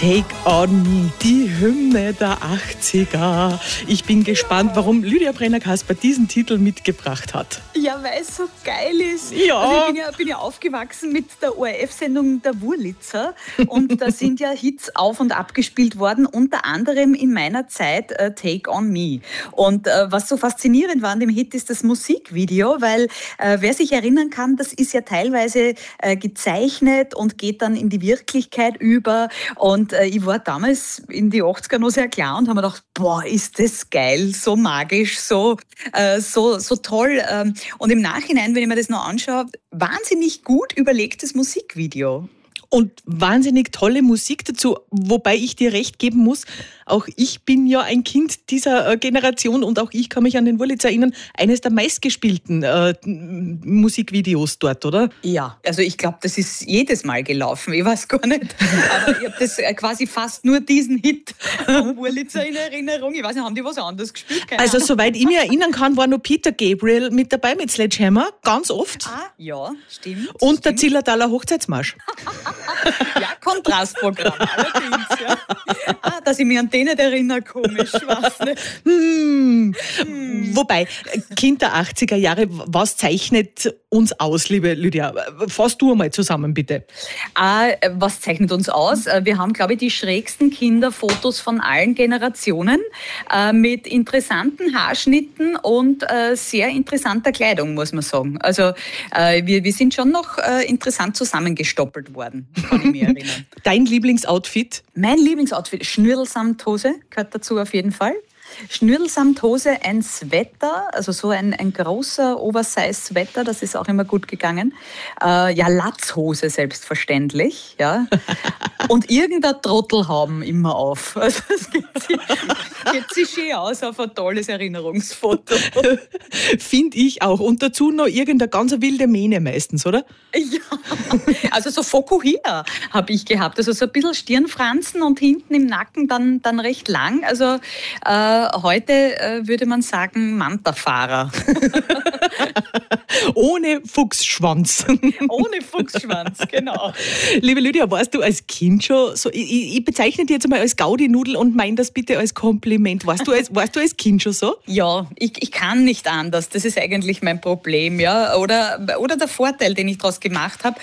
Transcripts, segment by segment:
Take on Me, die Hymne der 80er. Ich bin gespannt, warum Lydia Brenner-Kasper diesen Titel mitgebracht hat. Ja, weil es so geil ist. Ja. Also ich bin ja aufgewachsen mit der ORF-Sendung Der Wurlitzer und da sind ja Hits auf und ab gespielt worden, unter anderem in meiner Zeit Take on Me. Und was so faszinierend war an dem Hit ist das Musikvideo, weil wer sich erinnern kann, das ist ja teilweise gezeichnet und geht dann in die Wirklichkeit über. Und ich war damals in die 80er noch sehr klar und habe mir gedacht, boah, ist das geil, so magisch, so toll. Und im Nachhinein, wenn ich mir das noch anschaue, wahnsinnig gut überlegtes Musikvideo. Und wahnsinnig tolle Musik dazu, wobei ich dir recht geben muss, auch ich bin ja ein Kind dieser Generation und auch ich kann mich an den Wurlitzer erinnern, eines der meistgespielten Musikvideos dort, oder? Ja, also ich glaube, das ist jedes Mal gelaufen, ich weiß gar nicht, aber ich habe das quasi fast nur diesen Hit vom Wurlitzer in Erinnerung. Ich weiß nicht, haben die was anderes gespielt? Also soweit ich mich erinnern kann, war noch Peter Gabriel mit dabei mit Sledgehammer, ganz oft. Ah, ja, stimmt. Und stimmt. der Zillertaler Hochzeitsmarsch. Ja, Kontrastprogramm, allerdings. Ja. Dass ich mich an den nicht erinnere, komisch, weiß nicht. Wobei, Kind der 80er Jahre, was zeichnet uns aus, liebe Lydia? Fass du einmal zusammen, bitte. Was zeichnet uns aus? Wir haben, glaube ich, die schrägsten Kinderfotos von allen Generationen mit interessanten Haarschnitten und sehr interessanter Kleidung, muss man sagen. Also wir sind schon noch interessant zusammengestoppelt worden, kann ich mich erinnern. Dein Lieblingsoutfit? Mein Lieblingsoutfit, Schnürdelsamthose, gehört dazu auf jeden Fall. Schnürdelsamthose, ein Sweater, also so ein großer Oversize-Sweater, das ist auch immer gut gegangen. Ja, Latzhose selbstverständlich, ja. Und irgendein Trottel haben immer auf. Also das geht sich schön aus auf ein tolles Erinnerungsfoto. Finde ich auch. Und dazu noch irgendeine ganz wilde Mähne meistens, oder? Ja, also so Fokuhila habe ich gehabt. Also so ein bisschen Stirnfransen und hinten im Nacken dann recht lang. Also heute würde man sagen Mantafahrer. Ohne Fuchsschwanz. Ohne Fuchsschwanz, genau. Liebe Lydia, warst du als Kind schon so, ich bezeichne dich jetzt mal als Gaudi-Nudel und meine das bitte als Kompliment. Warst du als Kind schon so? Ja, ich kann nicht anders. Das ist eigentlich mein Problem, ja. Oder der Vorteil, den ich daraus gemacht habe.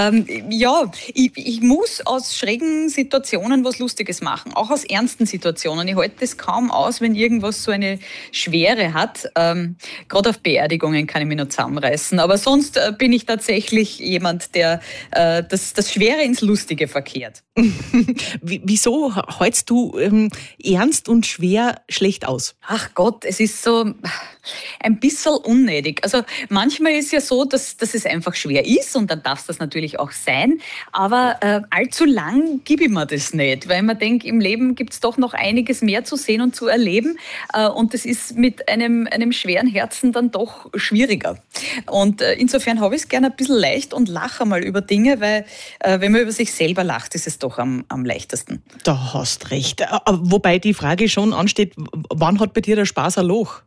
Ich muss aus schrägen Situationen was Lustiges machen, auch aus ernsten Situationen. Ich halte das kaum aus, wenn irgendwas so eine Schwere hat. Gerade auf Beerdigungen kann ich mich noch zusammenreißen. Aber sonst bin ich tatsächlich jemand, der das Schwere ins Lustige verkehrt. Wieso hältst du ernst und schwer schlecht aus? Ach Gott, es ist so ein bisschen unnötig. Also manchmal ist ja so, dass es einfach schwer ist und dann darf es das natürlich auch sein. Aber allzu lang gebe ich mir das nicht, weil man denkt, im Leben gibt es doch noch einiges mehr zu sehen und zu erleben. Und das ist mit einem schweren Herzen dann doch schwieriger. Und insofern habe ich es gerne ein bisschen leicht und lache mal über Dinge, weil wenn man über sich selber lacht, ist es doch am leichtesten. Da hast recht. Wobei die Frage schon ansteht, wann hat bei dir der Spaß ein Loch?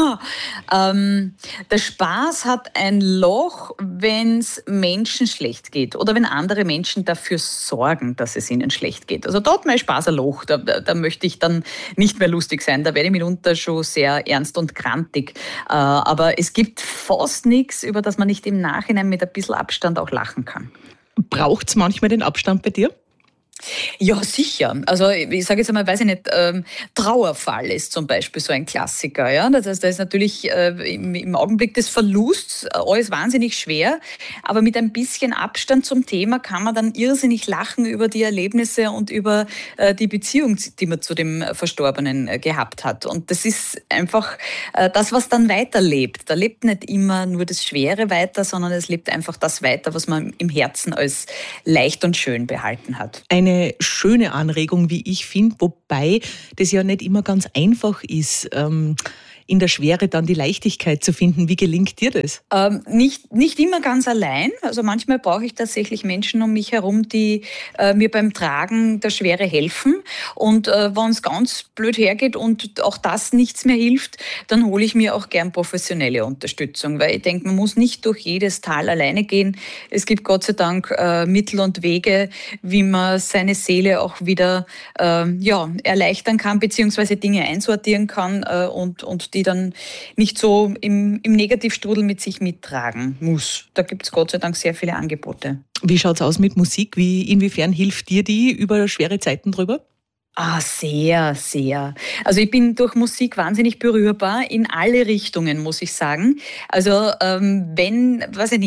Der Spaß hat ein Loch, wenn es Menschen schlecht geht oder wenn andere Menschen dafür sorgen, dass es ihnen schlecht geht. Also da hat mein Spaß ein Loch, da möchte ich dann nicht mehr lustig sein, da werde ich mitunter schon sehr ernst und grantig. Aber es gibt fast nichts, über das man nicht im Nachhinein mit ein bisschen Abstand auch lachen kann. Braucht es manchmal den Abstand bei dir? Ja, sicher. Also ich sage jetzt einmal, weiß ich nicht, Trauerfall ist zum Beispiel so ein Klassiker. Ja? Das heißt, da ist natürlich im Augenblick des Verlusts alles wahnsinnig schwer, aber mit ein bisschen Abstand zum Thema kann man dann irrsinnig lachen über die Erlebnisse und über die Beziehung, die man zu dem Verstorbenen gehabt hat. Und das ist einfach das, was dann weiterlebt. Da lebt nicht immer nur das Schwere weiter, sondern es lebt einfach das weiter, was man im Herzen als leicht und schön behalten hat. Eine schöne Anregung, wie ich finde, wobei das ja nicht immer ganz einfach ist. in der Schwere dann die Leichtigkeit zu finden. Wie gelingt dir das? Nicht immer ganz allein. Also manchmal brauche ich tatsächlich Menschen um mich herum, die mir beim Tragen der Schwere helfen. Und wenn es ganz blöd hergeht und auch das nichts mehr hilft, dann hole ich mir auch gern professionelle Unterstützung. Weil ich denke, man muss nicht durch jedes Tal alleine gehen. Es gibt Gott sei Dank Mittel und Wege, wie man seine Seele auch wieder erleichtern kann, beziehungsweise Dinge einsortieren kann und die dann nicht so im Negativstrudel mit sich mittragen muss. Da gibt es Gott sei Dank sehr viele Angebote. Wie schaut's aus mit Musik? Inwiefern hilft dir die über schwere Zeiten drüber? Sehr, sehr. Also ich bin durch Musik wahnsinnig berührbar in alle Richtungen, muss ich sagen. Also wenn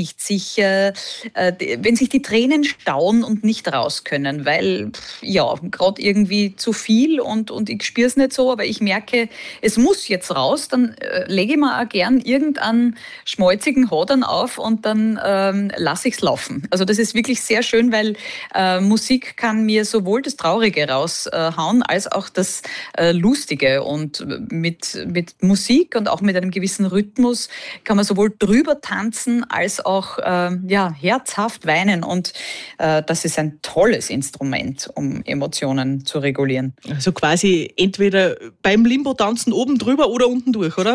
sich die Tränen stauen und nicht raus können, weil gerade irgendwie zu viel und ich spüre es nicht so, aber ich merke, es muss jetzt raus, dann lege ich mir auch gern irgendeinen schmalzigen Hodern auf und dann lasse ich es laufen. Also das ist wirklich sehr schön, weil Musik kann mir sowohl das Traurige raushauen, als auch das Lustige. Und mit Musik und auch mit einem gewissen Rhythmus kann man sowohl drüber tanzen als auch herzhaft weinen. Und das ist ein tolles Instrument, um Emotionen zu regulieren. Also quasi entweder beim Limbo-Tanzen oben drüber oder unten durch, oder?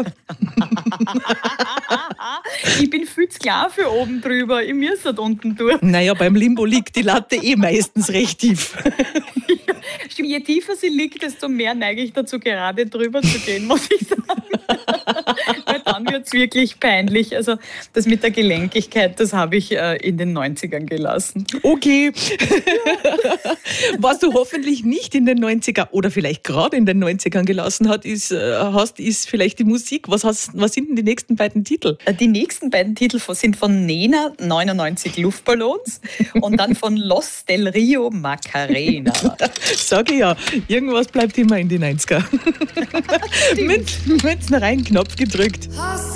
Ich bin viel zu klar für oben drüber. Ich muss halt unten durch. Naja, beim Limbo liegt die Latte meistens recht tief. Je tiefer sie liegt, desto mehr neige ich dazu, gerade drüber zu gehen, muss ich sagen. Weil dann wird es wirklich peinlich. Also das mit der Gelenkigkeit, das habe ich in den 90ern gelassen. Okay. Was du hoffentlich nicht in den 90ern oder vielleicht gerade in den 90ern gelassen hast, ist vielleicht die Musik. Was sind denn die nächsten beiden Titel? Die nächsten beiden Titel sind von Nena, 99 Luftballons, und dann von Los del Rio, Macarena. Sag ich ja, irgendwas bleibt immer in die 90er. Mit rein Knopf gedrückt.